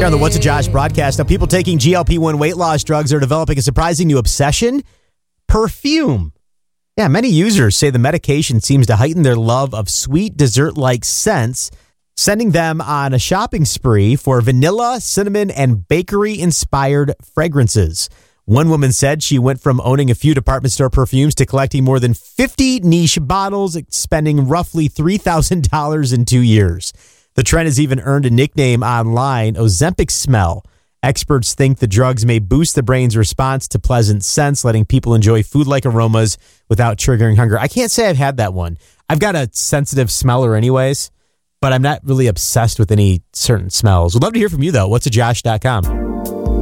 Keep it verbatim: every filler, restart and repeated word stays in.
on the What's a Josh broadcast. Now, people taking G L P one weight loss drugs are developing a surprising new obsession: perfume. Yeah, many users say the medication seems to heighten their love of sweet dessert-like scents, sending them on a shopping spree for vanilla, cinnamon, and bakery-inspired fragrances. One woman said she went from owning a few department store perfumes to collecting more than fifty niche bottles, spending roughly three thousand dollars in two years. The trend has even earned a nickname online, Ozempic smell. Experts think the drugs may boost the brain's response to pleasant scents, letting people enjoy food-like aromas without triggering hunger. I can't say I've had that one. I've got a sensitive smeller anyways, but I'm not really obsessed with any certain smells. Would love to hear from you, though. what's a josh dot com.